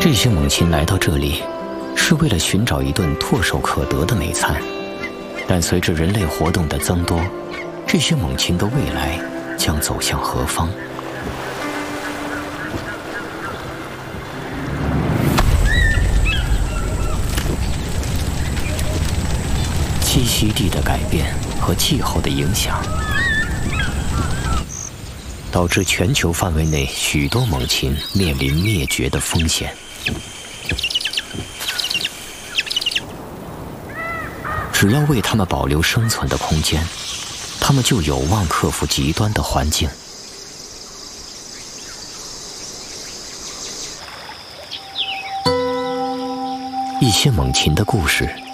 这些猛禽来到这里，是为了寻找一顿唾手可得的美餐，但随着人类活动的增多，这些猛禽的未来将走向何方？栖息地的改变和气候的影响，导致全球范围内许多猛禽面临灭绝的风险。只要为它们保留生存的空间，它们就有望克服极端的环境。一些猛禽的故事